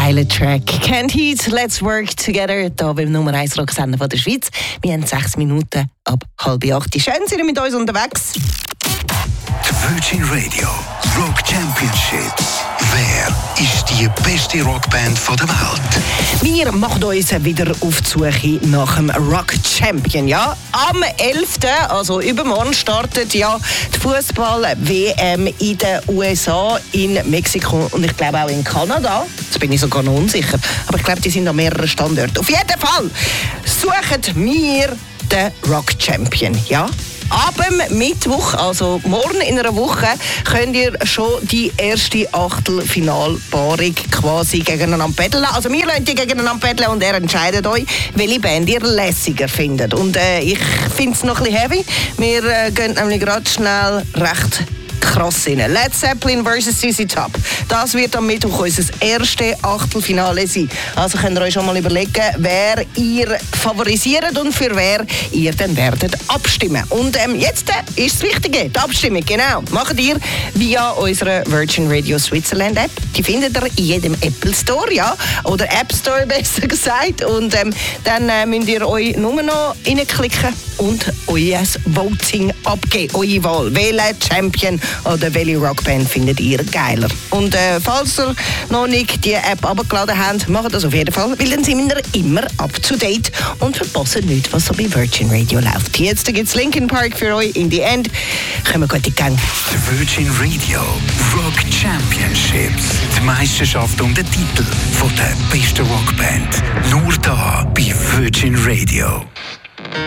geiler Track. Can't Heat, Let's Work Together. Hier beim Nummer 1 Rocksender von der Schweiz. Wir haben 6 Minuten ab 7:30. Schön, sind ihr mit uns unterwegs. Die Virgin Radio Rock Championships. Wer ist die beste Rockband der Welt? Wir machen uns wieder auf die Suche nach dem Rock Champion. Ja? Am 11., also übermorgen, startet ja die Fußball-WM in den USA, in Mexiko und ich glaube auch in Kanada. Jetzt bin ich sogar noch unsicher. Aber ich glaube, die sind an mehreren Standorten. Auf jeden Fall suchen wir den Rock Champion. Ja? Ab dem Mittwoch, also morgen in einer Woche, könnt ihr schon die erste Achtelfinalpaarung quasi gegeneinander betteln. Also wir lassen die gegeneinander betteln und ihr entscheidet euch, welche Band ihr lässiger findet. Und ich finde es noch ein bisschen heavy. Wir gehen nämlich gerade schnell recht krass rein. Led Zeppelin vs. ZZ Top. Das wird am Mittwoch unser erstes Achtelfinale sein. Also könnt ihr euch schon mal überlegen, wer ihr favorisiert und für wer ihr dann werdet abstimmen. Und jetzt ist das Wichtige, die Abstimmung. Genau. Macht ihr via unserer Virgin Radio Switzerland App. Die findet ihr in jedem Apple Store, ja? Oder App Store besser gesagt. Und dann müsst ihr euch nur noch reinklicken und euer Voting abgeben. Eure Wahl. Welcher Champion oder welche Rockband findet ihr geiler? Und falls ihr noch nicht die App abgeladen habt, macht das auf jeden Fall, weil dann sind wir immer up to date und verpassen nicht, was so bei Virgin Radio läuft. Jetzt gibt es Linkin Park für euch in the end. Kommen wir gut in Gang. Die Virgin Radio Rock Championships. Die Meisterschaft um den Titel von der besten Rockband. Nur da bei Virgin Radio.